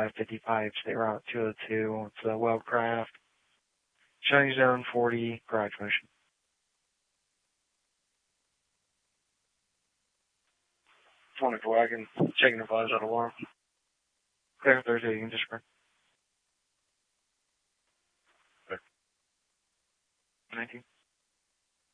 555, State Route 202. It's a Wellcraft. Showing zone 40, garage motion. 24 wagon, checking the flash out alarm. Clear Thursday, you can disregard.